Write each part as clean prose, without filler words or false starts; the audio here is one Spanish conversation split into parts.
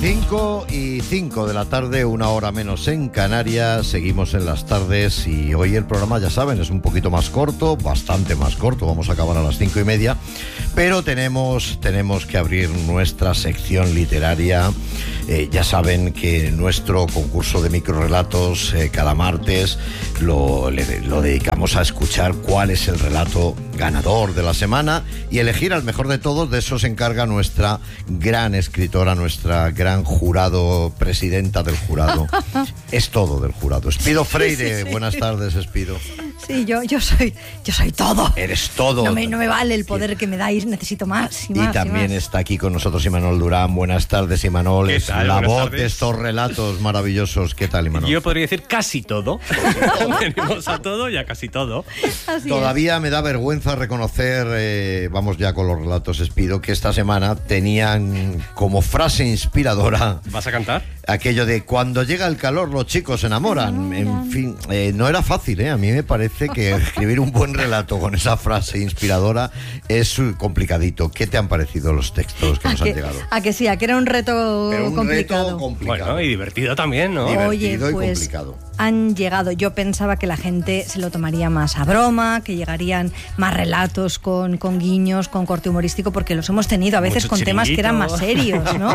5:05 de la tarde, 1 hora menos en Canarias. Seguimos en las tardes y hoy el programa, ya saben, es un poquito más corto, bastante más corto. Vamos a acabar a las 5:30, pero tenemos que abrir nuestra sección literaria. Ya saben que nuestro concurso de microrelatos cada martes lo dedicamos a escuchar cuál es el relato ganador de la semana y elegir al mejor de todos. De eso se encarga nuestra gran escritora, nuestra gran jurado, presidenta del jurado. Es todo del jurado. Espido Freire, sí. Buenas tardes, Espido. Sí, yo soy todo. Eres todo. No me vale el poder que me dais, necesito más y más. Y también está aquí con nosotros Imanol Durán. Buenas tardes, Imanol. Es la voz de estos relatos maravillosos. ¿Qué tal, Imanol? Yo podría decir casi todo. Venimos a todo y a casi todo. Así Todavía me da vergüenza reconocer, vamos ya con los relatos, Espido, que esta semana tenían como frase inspiradora. ¿Vas a cantar? Aquello de cuando llega el calor los chicos se enamoran. En fin, no era fácil, A mí me parece que escribir un buen relato con esa frase inspiradora es complicadito. ¿Qué te han parecido los textos que nos han llegado? A que sí, a que era un reto complicado. Reto complicado. Bueno, y divertido también, ¿no? Divertido. Oye, y pues complicado. Han llegado. Yo pensaba que la gente se lo tomaría más a broma, que llegarían más relatos con guiños, con corte humorístico, porque los hemos tenido a veces mucho con temas que eran más serios, ¿no?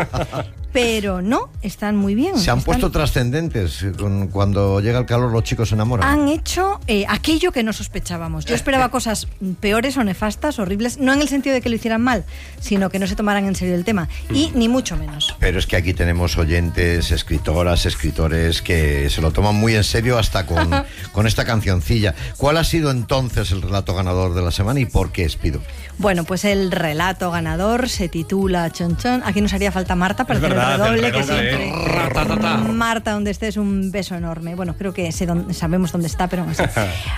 Pero no, están muy bien. Se han puesto trascendentes. Cuando llega el calor los chicos se enamoran. Han hecho aquello que no sospechábamos. Yo esperaba cosas peores o nefastas, horribles, no en el sentido de que lo hicieran mal, sino que no se tomaran en serio el tema. Y ni mucho menos. Pero es que aquí tenemos oyentes, escritoras, escritores que se lo toman muy en serio hasta con esta cancioncilla. ¿Cuál ha sido entonces el relato ganador de la semana y por qué, Espido? Bueno, pues el relato ganador se titula Chon Chon. Aquí nos haría falta Marta para hacer el redoble que siempre. Marta, donde estés, un beso enorme. Bueno, creo que sabemos dónde está, pero no sé.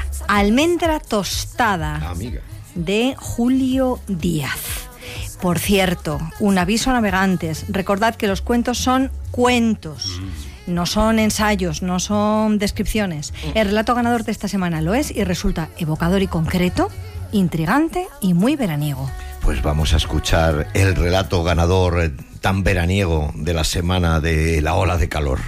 Almendra tostada, Amiga. de Julio Díaz. Por cierto, un aviso a navegantes. Recordad que los cuentos son cuentos. No son ensayos, no son descripciones. El relato ganador de esta semana lo es y resulta evocador y concreto, intrigante y muy veraniego. Pues vamos a escuchar el relato ganador tan veraniego de la semana de la ola de calor.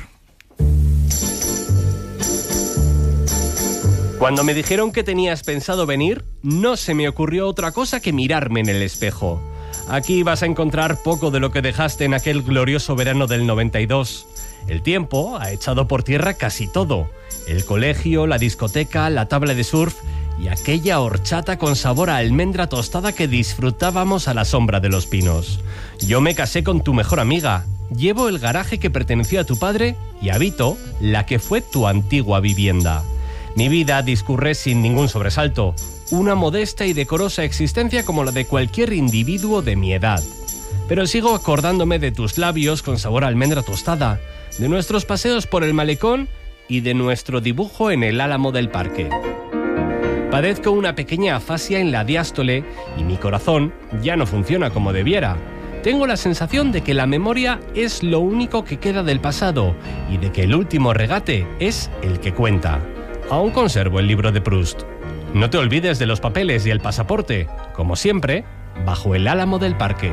Cuando me dijeron que tenías pensado venir, no se me ocurrió otra cosa que mirarme en el espejo. Aquí vas a encontrar poco de lo que dejaste en aquel glorioso verano del 92. El tiempo ha echado por tierra casi todo. El colegio, la discoteca, la tabla de surf y aquella horchata con sabor a almendra tostada que disfrutábamos a la sombra de los pinos. Yo me casé con tu mejor amiga. Llevo el garaje que perteneció a tu padre y habito la que fue tu antigua vivienda. Mi vida discurre sin ningún sobresalto. Una modesta y decorosa existencia como la de cualquier individuo de mi edad. Pero sigo acordándome de tus labios con sabor a almendra tostada, de nuestros paseos por el malecón y de nuestro dibujo en el álamo del parque. Padezco una pequeña afasia en la diástole y mi corazón ya no funciona como debiera. Tengo la sensación de que la memoria es lo único que queda del pasado y de que el último regate es el que cuenta. Aún conservo el libro de Proust. No te olvides de los papeles y el pasaporte, como siempre, bajo el álamo del parque.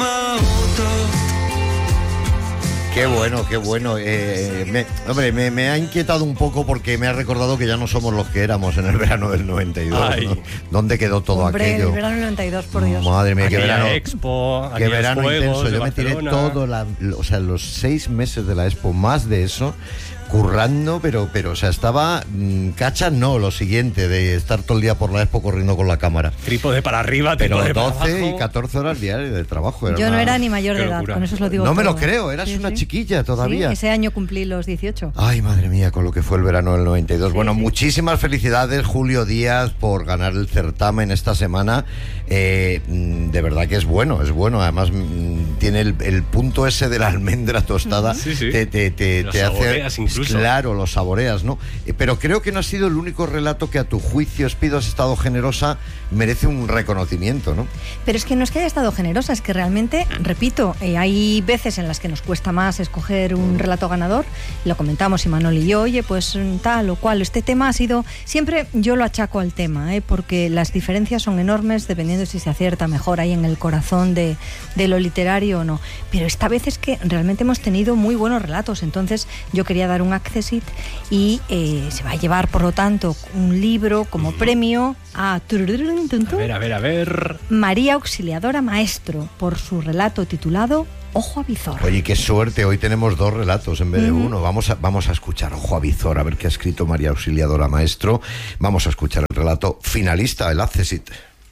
Qué bueno, qué bueno. Me ha inquietado un poco porque me ha recordado que ya no somos los que éramos en el verano del 92. ¿No? ¿Dónde quedó todo aquello? El verano del 92, por Dios. Madre mía, qué Aquella verano. Expo, Qué verano Juegos intenso. Yo me tiré los 6 meses de la Expo, más de eso, currando, pero o sea, estaba cacha, no, lo siguiente, de estar todo el día por la Expo corriendo con la cámara. Trípode para arriba, Pero trípode para 12 abajo. y 14 horas diarias de trabajo. Yo no era ni mayor de edad, con eso os lo digo No me todo. lo creo, eras una chiquilla todavía. Sí, ese año cumplí los 18. Ay, madre mía, con lo que fue el verano del 92. Sí, bueno, sí. Muchísimas felicidades, Julio Díaz, por ganar el certamen esta semana. De verdad que es bueno. Además, tiene el punto ese de la almendra tostada. Sí, sí. Te Los hace... saboreas incluso. Claro, los saboreas, ¿no? Pero creo que no ha sido el único relato que a tu juicio, Espido, has estado generosa, merece un reconocimiento, ¿no? Pero es que no es que haya estado generosa, es que realmente, repito, hay veces en las que nos cuesta más más escoger un relato ganador. Lo comentamos Imanol y yo, oye, pues tal o cual. Este tema ha sido... Siempre yo lo achaco al tema, porque las diferencias son enormes dependiendo si se acierta mejor ahí en el corazón de lo literario o no. Pero esta vez es que realmente hemos tenido muy buenos relatos. Entonces yo quería dar un accessit y se va a llevar, por lo tanto, un libro como premio a ver. María Auxiliadora Maestro, por su relato titulado Ojo Avizor. Oye, qué suerte, hoy tenemos 2 relatos en vez de uno. Vamos a escuchar Ojo Avizor, a ver qué ha escrito María Auxiliadora Maestro. Vamos a escuchar el relato finalista, el accessit.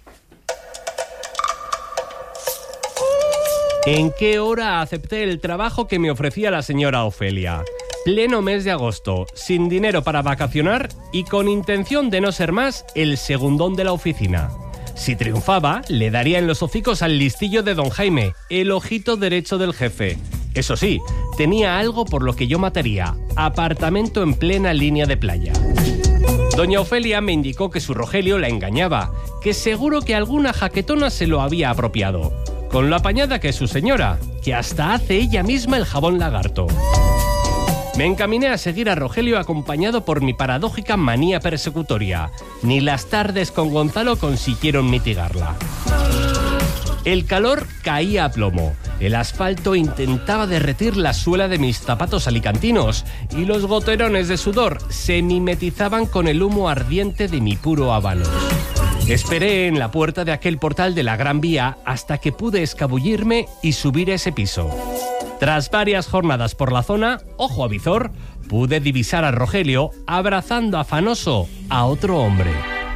¿En qué hora acepté el trabajo que me ofrecía la señora Ofelia? Pleno mes de agosto, sin dinero para vacacionar y con intención de no ser más el segundón de la oficina. Si triunfaba, le daría en los hocicos al listillo de don Jaime, el ojito derecho del jefe. Eso sí, tenía algo por lo que yo mataría: apartamento en plena línea de playa. Doña Ofelia me indicó que su Rogelio la engañaba, que seguro que alguna jaquetona se lo había apropiado, con lo apañada que es su señora, que hasta hace ella misma el jabón lagarto. Me encaminé a seguir a Rogelio acompañado por mi paradójica manía persecutoria. Ni las tardes con Gonzalo consiguieron mitigarla. El calor caía a plomo. El asfalto intentaba derretir la suela de mis zapatos alicantinos y los goterones de sudor se mimetizaban con el humo ardiente de mi puro habano. Esperé en la puerta de aquel portal de la Gran Vía hasta que pude escabullirme y subir ese piso. Tras varias jornadas por la zona, ojo avizor, pude divisar a Rogelio abrazando afanoso a otro hombre.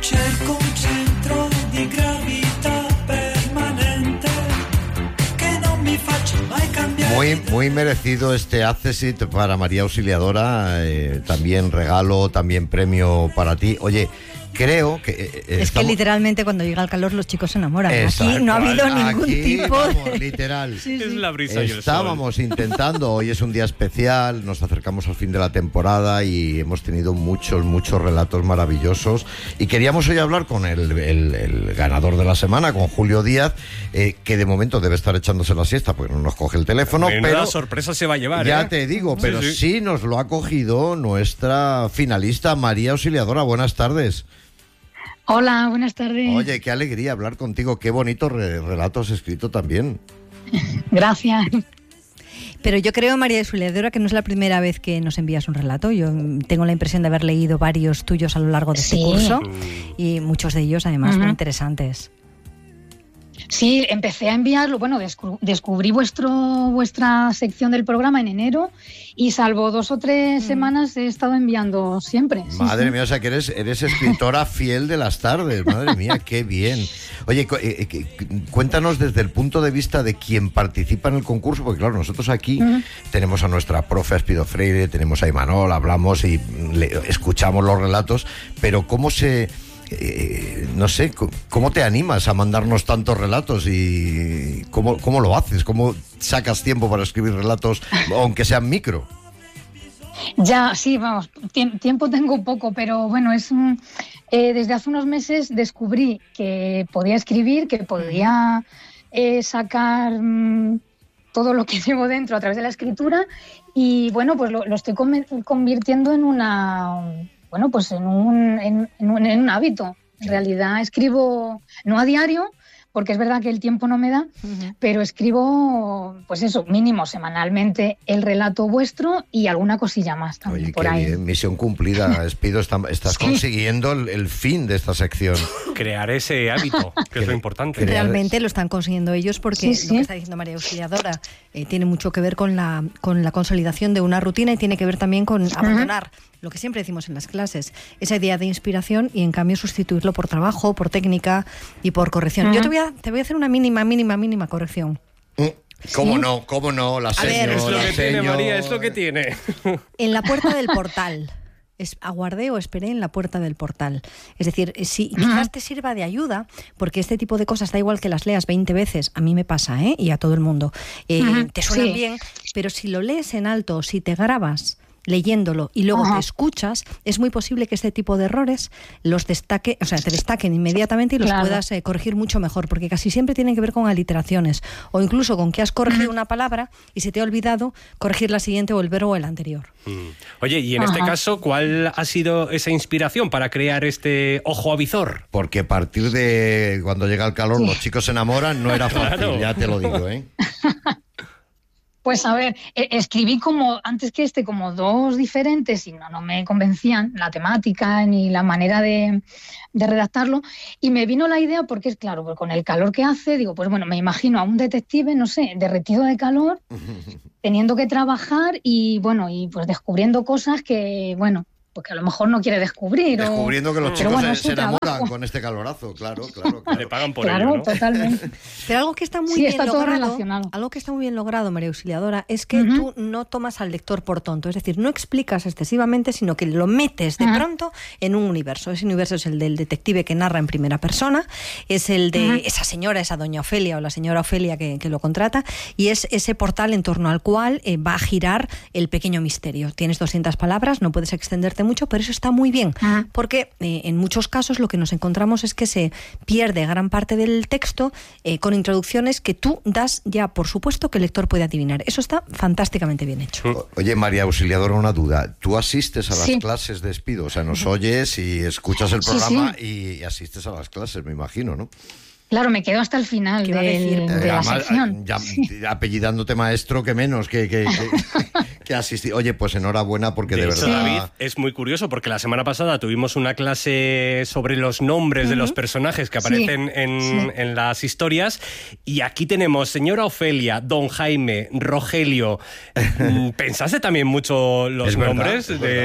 Muy merecido este accessit para María Auxiliadora, también regalo, también premio para ti. Oye, creo que... es que literalmente cuando llega el calor los chicos se enamoran. Exacto. Aquí no ha habido ningún tipo de... literal. Sí. Es la brisa y el sol. Estábamos intentando, hoy es un día especial, nos acercamos al fin de la temporada y hemos tenido muchos relatos maravillosos. Y queríamos hoy hablar con el ganador de la semana, con Julio Díaz, que de momento debe estar echándose la siesta porque no nos coge el teléfono. Pero sorpresa se va a llevar. Ya te digo, pero sí nos lo ha cogido nuestra finalista María Auxiliadora. Buenas tardes. Hola, buenas tardes. Oye, qué alegría hablar contigo. Qué bonitos relatos escrito también. Gracias. Pero yo creo, María Auxiliadora, que no es la primera vez que nos envías un relato. Yo tengo la impresión de haber leído varios tuyos a lo largo de este curso y muchos de ellos, además, muy interesantes. Sí, empecé a enviarlo, bueno, descubrí vuestra sección del programa en enero y salvo 2 o 3 semanas he estado enviando siempre. Madre mía, o sea que eres escritora fiel de las tardes, madre mía, qué bien. Oye, cuéntanos desde el punto de vista de quien participa en el concurso, porque claro, nosotros aquí tenemos a nuestra profe Aspido Freire, tenemos a Imanol, hablamos y escuchamos los relatos, pero ¿cómo se... no sé, ¿cómo te animas a mandarnos tantos relatos y cómo lo haces? ¿Cómo sacas tiempo para escribir relatos, aunque sean micro? Ya, sí, vamos, tiempo tengo poco, pero bueno, desde hace unos meses descubrí que podía escribir, que podía sacar todo lo que llevo dentro a través de la escritura y bueno, pues lo estoy convirtiendo en un hábito. En realidad escribo, no a diario, porque es verdad que el tiempo no me da, pero escribo, pues eso, mínimo semanalmente el relato vuestro y alguna cosilla más también. Oye, por qué ahí. Bien. Misión cumplida, Espido, estás consiguiendo el fin de esta sección. Crear ese hábito, que es lo importante. Realmente lo están consiguiendo ellos porque lo que está diciendo María Auxiliadora tiene mucho que ver con la consolidación de una rutina y tiene que ver también con abandonar lo que siempre decimos en las clases, esa idea de inspiración y en cambio sustituirlo por trabajo, por técnica y por corrección. Yo te voy a hacer una mínima corrección. ¿Cómo no? La seño, es lo que tiene, María, es lo que tiene. En la puerta del portal. Aguardé o esperé en la puerta del portal. Es decir, si quizás te sirva de ayuda, porque este tipo de cosas da igual que las leas 20 veces, a mí me pasa, y a todo el mundo. Te suenan bien, pero si lo lees en alto, si te grabas leyéndolo y luego te escuchas, es muy posible que este tipo de errores te destaquen inmediatamente y los puedas corregir mucho mejor, porque casi siempre tienen que ver con aliteraciones o incluso con que has corregido una palabra y se te ha olvidado corregir la siguiente o el verbo o el anterior. Oye, y en este caso, ¿cuál ha sido esa inspiración para crear este ojo avizor? Porque a partir de cuando llega el calor los chicos se enamoran, no era fácil, claro. Ya te lo digo, ¿eh? Pues a ver, escribí antes que como dos diferentes y no me convencían la temática ni la manera de redactarlo, y me vino la idea porque es claro, pues con el calor que hace, digo, pues bueno, me imagino a un detective, no sé, derretido de calor, teniendo que trabajar y pues descubriendo cosas que, bueno, porque a lo mejor no quiere descubrir. Descubriendo que los chicos se enamoran con este calorazo, claro. Le pagan por ello, ¿no? Totalmente. Pero algo que está muy bien logrado, algo que está muy bien logrado, María Auxiliadora, es que tú no tomas al lector por tonto, es decir, no explicas excesivamente, sino que lo metes de pronto en un universo. Ese universo es el del detective que narra en primera persona, es el de esa señora, esa doña Ofelia o la señora Ofelia que lo contrata, y es ese portal en torno al cual va a girar el pequeño misterio. Tienes 200 palabras, no puedes extenderte mucho, pero eso está muy bien, porque en muchos casos lo que nos encontramos es que se pierde gran parte del texto con introducciones que tú das ya por supuesto que el lector puede adivinar. Eso está fantásticamente bien hecho. Oye, María Auxiliadora, una duda. ¿Tú asistes a las clases de Espido? O sea, nos oyes y escuchas el programa y asistes a las clases, me imagino, ¿no? Claro, me quedo hasta el final de la sección. Ya, apellidándote maestro, que menos que asistir. Oye, pues enhorabuena porque de verdad... David, es muy curioso porque la semana pasada tuvimos una clase sobre los nombres de los personajes que aparecen en las historias, y aquí tenemos señora Ofelia, don Jaime, Rogelio. ¿Pensaste también mucho los nombres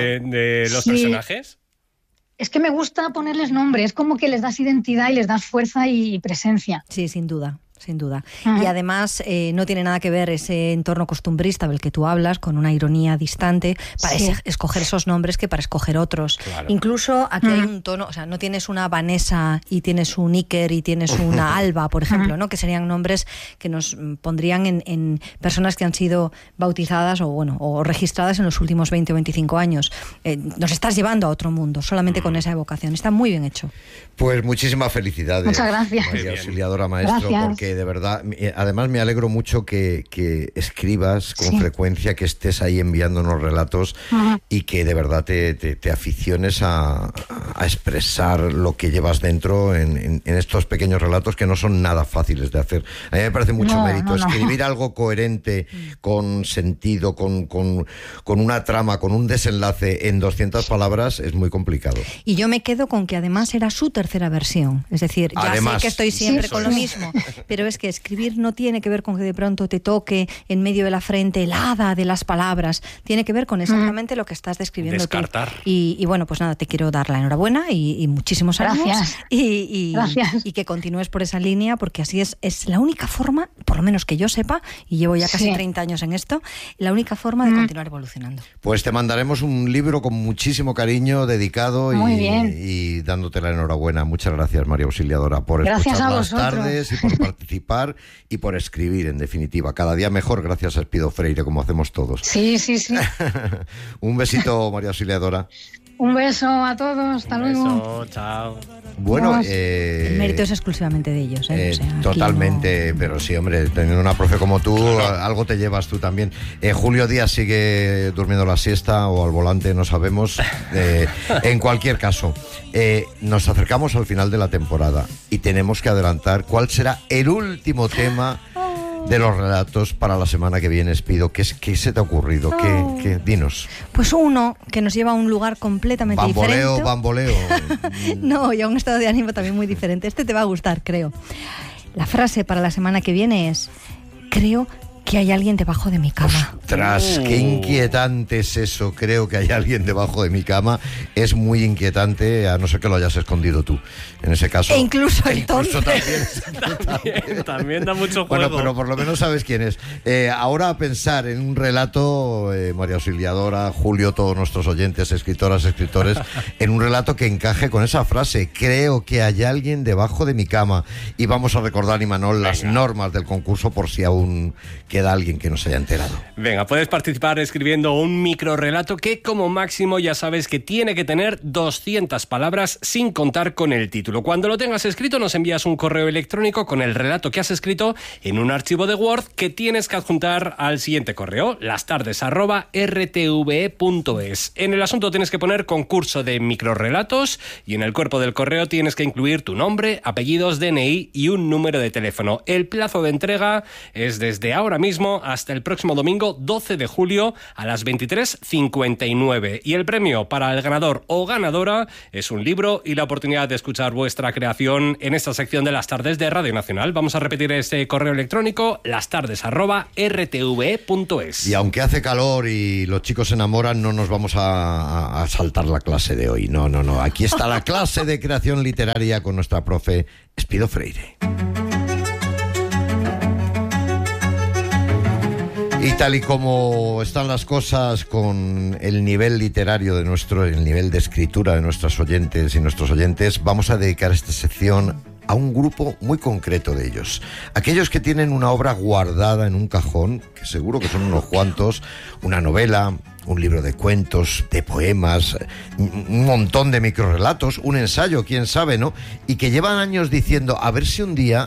de los personajes? Es que me gusta ponerles nombre, es como que les das identidad y les das fuerza y presencia. Sí, sin duda. Sin duda. Y además no tiene nada que ver ese entorno costumbrista del que tú hablas, con una ironía distante, para escoger esos nombres que para escoger otros. Claro. Incluso aquí hay un tono, o sea, no tienes una Vanessa y tienes un Iker y tienes una Alba, por ejemplo, ¿no? Que serían nombres que nos pondrían en personas que han sido bautizadas o registradas en los últimos 20 o 25 años. Nos estás llevando a otro mundo, solamente con esa evocación. Está muy bien hecho. Pues muchísimas felicidades. Muchas gracias. María Auxiliadora, maestro, porque de verdad, además me alegro mucho que escribas con frecuencia, que estés ahí enviándonos relatos y que de verdad te aficiones a expresar lo que llevas dentro en estos pequeños relatos que no son nada fáciles de hacer. A mí me parece mucho mérito escribir algo coherente, con sentido, con una trama, con un desenlace en 200 palabras, es muy complicado. Y yo me quedo con que además era su tercera versión, es decir, ya sé que estoy siempre con lo mismo, pero es que escribir no tiene que ver con que de pronto te toque en medio de la frente el hada de las palabras, tiene que ver con exactamente lo que estás describiendo. Descartar. Tú. Y bueno, pues nada, te quiero dar la enhorabuena y muchísimos ánimos. Gracias. Y que continúes por esa línea, porque así es la única forma, por lo menos que yo sepa, y llevo ya casi 30 años en esto, la única forma de continuar evolucionando. Pues te mandaremos un libro con muchísimo cariño, dedicado y dándote la enhorabuena. Muchas gracias, María Auxiliadora, por escuchar las tardes y por participar y por escribir, en definitiva. Cada día mejor, gracias a Espido Freire, como hacemos todos. Sí. Un besito, María Auxiliadora. Un beso a todos, hasta luego. Un beso, chao. Bueno, el mérito es exclusivamente de ellos. O sea, totalmente, pero sí, hombre, teniendo una profe como tú, algo te llevas tú también. Julio Díaz sigue durmiendo la siesta o al volante, no sabemos. En cualquier caso, nos acercamos al final de la temporada y tenemos que adelantar cuál será el último tema de los relatos para la semana que viene, Espido. ¿Qué se te ha ocurrido? ¿Qué? Dinos. Pues uno que nos lleva a un lugar completamente diferente. Bamboleo. No, y a un estado de ánimo también muy diferente. Este te va a gustar, creo. La frase para la semana que viene es: creo que hay alguien debajo de mi cama. ¡Ostras! ¡Qué inquietante es eso! Creo que hay alguien debajo de mi cama. Es muy inquietante, a no ser que lo hayas escondido tú. En ese caso... E incluso entonces. También da mucho juego. Bueno, pero por lo menos sabes quién es. Ahora a pensar en un relato, María Auxiliadora, Julio, todos nuestros oyentes, escritoras, escritores, en un relato que encaje con esa frase: creo que hay alguien debajo de mi cama. Y vamos a recordar, Imanol, las normas del concurso por si aún queda alguien que no se haya enterado. Venga, puedes participar escribiendo un microrrelato que como máximo ya sabes que tiene que tener 200 palabras sin contar con el título. Cuando lo tengas escrito nos envías un correo electrónico con el relato que has escrito en un archivo de Word que tienes que adjuntar al siguiente correo, lastardes@rtve.es. En el asunto tienes que poner concurso de microrrelatos y en el cuerpo del correo tienes que incluir tu nombre, apellidos, DNI y un número de teléfono. El plazo de entrega es desde ahora mismo hasta el próximo domingo 12 de julio a las 23:59 y el premio para el ganador o ganadora es un libro y la oportunidad de escuchar vuestra creación en esta sección de Las Tardes de Radio Nacional. Vamos a repetir este correo electrónico, lastardes@rtve.es. Y aunque hace calor y los chicos se enamoran, no nos vamos a saltar la clase de hoy. No. Aquí está la clase de creación literaria con nuestra profe Espido Freire. Y tal y como están las cosas con el nivel literario de el nivel de escritura de nuestras oyentes y nuestros oyentes, vamos a dedicar esta sección a un grupo muy concreto de ellos. Aquellos que tienen una obra guardada en un cajón, que seguro que son unos cuantos, una novela, un libro de cuentos, de poemas, un montón de microrrelatos, un ensayo, quién sabe, ¿no? Y que llevan años diciendo, a ver si un día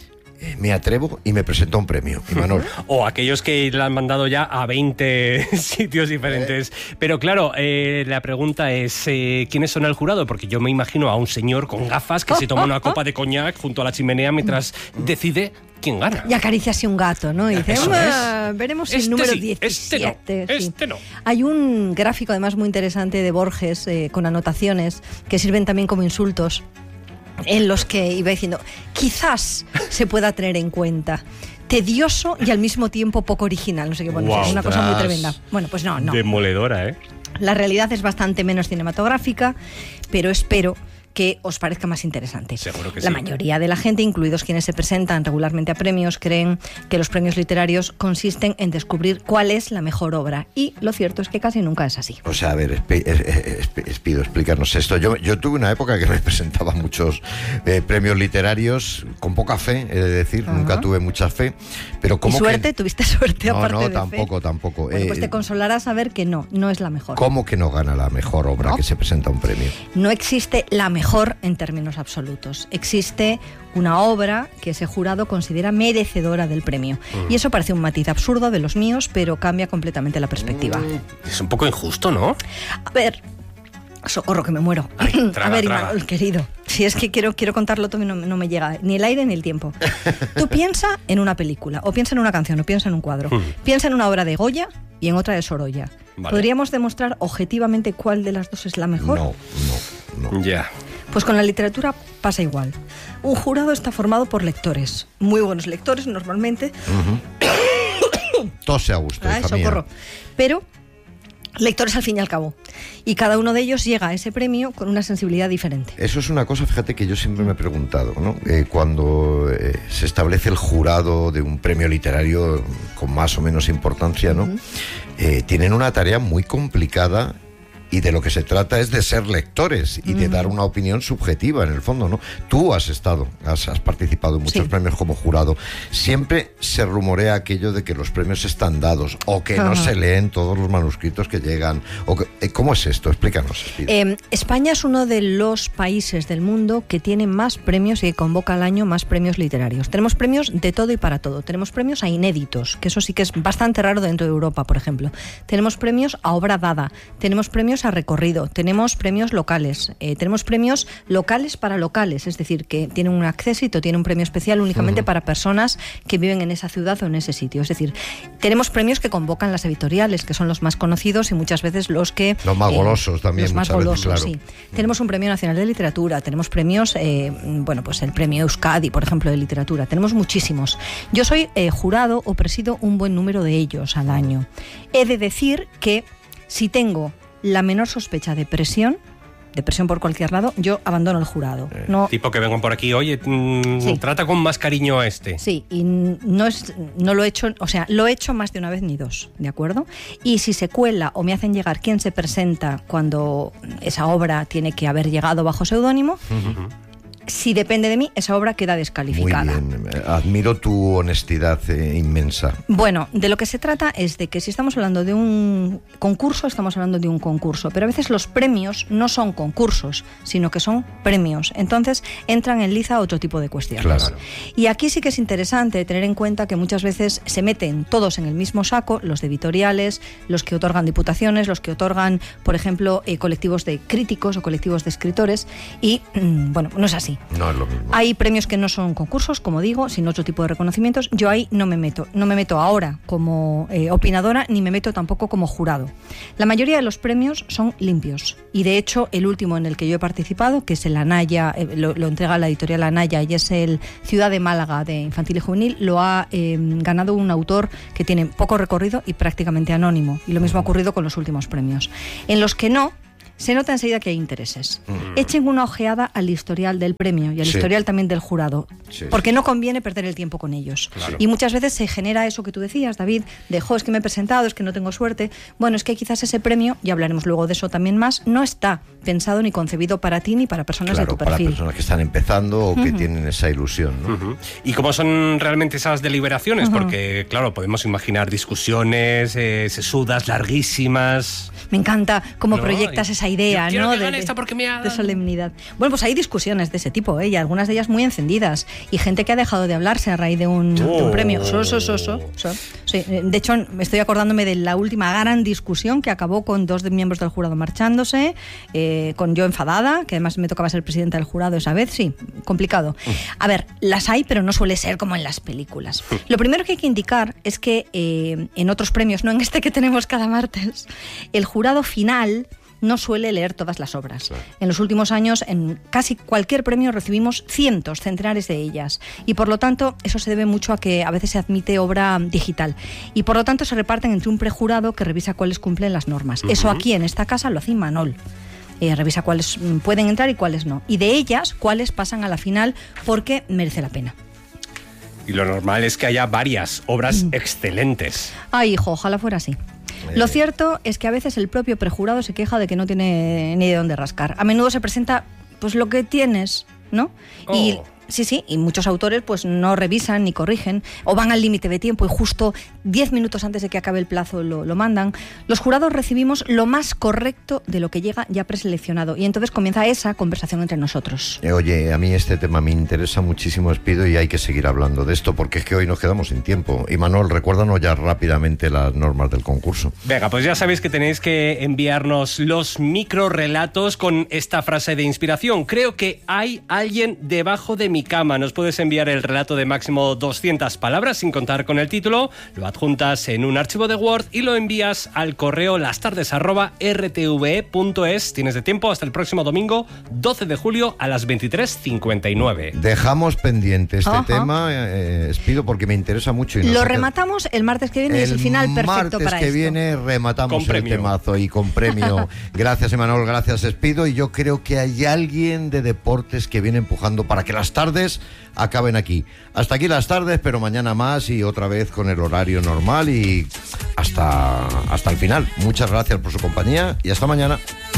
me atrevo y me presento a un premio. Imanol. O aquellos que la han mandado ya a 20 sitios diferentes. Pero claro, la pregunta es, ¿quiénes son el jurado? Porque yo me imagino a un señor con gafas que se toma una copa de coñac junto a la chimenea mientras decide quién gana. Y acaricia así un gato, ¿no? Y dice, veremos el número 17. Este no. Hay un gráfico además muy interesante de Borges con anotaciones que sirven también como insultos, en los que iba diciendo, quizás se pueda tener en cuenta. Tedioso y al mismo tiempo poco original. No sé qué poner, es una cosa muy tremenda. Bueno, pues no. Demoledora, ¿eh? La realidad es bastante menos cinematográfica, pero espero que os parezca más interesante. Seguro que la mayoría de la gente, incluidos quienes se presentan regularmente a premios, creen que los premios literarios consisten en descubrir cuál es la mejor obra. Y lo cierto es que casi nunca es así. O sea, a ver, Espido, explícanos esto. Yo tuve una época que me presentaba muchos premios literarios con poca fe, he de decir, nunca tuve mucha fe. Pero ¿cómo? ¿Y suerte? ¿Tuviste suerte aparte de tampoco. Bueno, pues te consolará saber que no es la mejor. ¿Cómo que no gana la mejor obra que se presenta a un premio? No existe la mejor en términos absolutos. Existe una obra que ese jurado considera merecedora del premio. Y eso parece un matiz absurdo de los míos, pero cambia completamente la perspectiva. Es un poco injusto, ¿no? A ver, socorro que me muero. Ay, traga. Imanol, querido, si es que quiero contarlo todo y no me llega ni el aire ni el tiempo. Tú piensa en una película, o piensa en una canción, o piensa en un cuadro. Piensa en una obra de Goya y en otra de Sorolla. Vale. ¿Podríamos demostrar objetivamente cuál de las dos es la mejor? No. Ya. Pues con la literatura pasa igual. Un jurado está formado por lectores, muy buenos lectores normalmente. Tose a gusto, hija socorro. mía. Pero lectores al fin y al cabo. Y cada uno de ellos llega a ese premio con una sensibilidad diferente. Eso es una cosa, fíjate, que yo siempre me he preguntado, ¿no? Cuando se establece el jurado de un premio literario con más o menos importancia, ¿no? Tienen una tarea muy complicada. Y de lo que se trata es de ser lectores y de dar una opinión subjetiva, en el fondo, ¿no? Tú has participado en muchos premios como jurado. Siempre se rumorea aquello de que los premios están dados o que no se leen todos los manuscritos que llegan. ¿Cómo es esto? Explícanos. España es uno de los países del mundo que tiene más premios y que convoca al año más premios literarios. Tenemos premios de todo y para todo. Tenemos premios a inéditos, que eso sí que es bastante raro dentro de Europa, por ejemplo. Tenemos premios a obra dada. Tenemos premios a recorrido, tenemos premios locales, tenemos premios locales para locales, es decir, que tienen un accésito, tiene un premio especial únicamente para personas que viven en esa ciudad o en ese sitio. Es decir, tenemos premios que convocan las editoriales, que son los más conocidos y muchas veces los más golosos también. Los más golosos, veces, claro. Sí. Tenemos un premio nacional de literatura, tenemos premios, pues el premio Euskadi, por ejemplo, de literatura. Tenemos muchísimos. Yo soy jurado o presido un buen número de ellos al año. He de decir que si tengo la menor sospecha de presión por cualquier lado, yo abandono el jurado. No, tipo que vengan por aquí, oye, trata con más cariño a este. Sí, y no lo he hecho, o sea, lo he hecho más de una vez ni dos, ¿de acuerdo? Y si se cuela o me hacen llegar quién se presenta cuando esa obra tiene que haber llegado bajo seudónimo, Si depende de mí, esa obra queda descalificada. Muy bien, admiro tu honestidad inmensa. Bueno, de lo que se trata es de que si estamos hablando de un concurso, estamos hablando de un concurso, pero a veces los premios no son concursos, sino que son premios. Entonces entran en liza otro tipo de cuestiones. Claro. Y aquí sí que es interesante tener en cuenta que muchas veces se meten todos en el mismo saco, los de editoriales, los que otorgan diputaciones, los que otorgan, por ejemplo, colectivos de críticos o colectivos de escritores, y bueno, no es así. No es lo mismo. Hay premios que no son concursos, como digo, sino otro tipo de reconocimientos. Yo ahí no me meto. No me meto ahora como opinadora, ni me meto tampoco como jurado. La mayoría de los premios son limpios. Y de hecho, el último en el que yo he participado, que es el Anaya, lo entrega la editorial Anaya, y es el Ciudad de Málaga de Infantil y Juvenil, lo ha ganado un autor que tiene poco recorrido y prácticamente anónimo. Y lo mismo ha ocurrido con los últimos premios. En los que no, se nota enseguida que hay intereses. Echen una ojeada al historial del premio y al historial también del jurado, porque no conviene perder el tiempo con ellos. Claro. Y muchas veces se genera eso que tú decías, David, de es que me he presentado, es que no tengo suerte. Bueno, es que quizás ese premio, y hablaremos luego de eso también más, no está pensado ni concebido para ti ni para personas de tu perfil. Para personas que están empezando o que tienen esa ilusión, ¿no? ¿Y cómo son realmente esas deliberaciones? Porque, claro, podemos imaginar discusiones sesudas, larguísimas. Me encanta cómo proyectas esa idea, yo ¿no? Que gane esta porque me ha de solemnidad. Bueno, pues hay discusiones de ese tipo, y algunas de ellas muy encendidas, y gente que ha dejado de hablarse a raíz de un premio. Sí. De hecho, estoy acordándome de la última gran discusión que acabó con 2 miembros del jurado marchándose, con yo enfadada, que además me tocaba ser presidenta del jurado esa vez. Sí, complicado. A ver, las hay, pero no suele ser como en las películas. Lo primero que hay que indicar es que en otros premios, no en este que tenemos cada martes, el jurado final no suele leer todas las obras. Claro. En los últimos años, en casi cualquier premio recibimos cientos, centenares de ellas. Y por lo tanto, eso se debe mucho a que a veces se admite obra digital. Y por lo tanto se reparten entre un prejurado que revisa cuáles cumplen las normas. Eso aquí, en esta casa, lo hace Imanol. Revisa cuáles pueden entrar y cuáles no. Y de ellas, cuáles pasan a la final porque merece la pena. Y lo normal es que haya varias obras excelentes. Ay, hijo, ojalá fuera así. Lo cierto es que a veces el propio prejurado se queja de que no tiene ni de dónde rascar. A menudo se presenta pues lo que tienes, ¿no? Y sí, y muchos autores pues no revisan ni corrigen, o van al límite de tiempo y justo 10 minutos antes de que acabe el plazo lo mandan. Los jurados recibimos lo más correcto de lo que llega ya preseleccionado, y entonces comienza esa conversación entre nosotros. Oye, a mí este tema me interesa muchísimo, Espido, y hay que seguir hablando de esto, porque es que hoy nos quedamos sin tiempo. Y Manuel, recuérdanos ya rápidamente las normas del concurso. Venga, pues ya sabéis que tenéis que enviarnos los microrelatos con esta frase de inspiración: creo que hay alguien debajo de mi cama. Nos puedes enviar el relato de máximo 200 palabras sin contar con el título, lo adjuntas en un archivo de Word y lo envías al correo lastardes@rtve.es. Tienes de tiempo hasta el próximo domingo 12 de julio a las 23:59. Dejamos pendiente este tema, Espido, porque me interesa mucho. Y lo rematamos el martes que viene, y es el final perfecto para esto. El martes que viene rematamos el temazo y con premio. Gracias, Imanol, gracias, Espido. Y yo creo que hay alguien de deportes que viene empujando para que las tardes acaben aquí. Hasta aquí las tardes, pero mañana más y otra vez con el horario normal y hasta el final. Muchas gracias por su compañía y hasta mañana.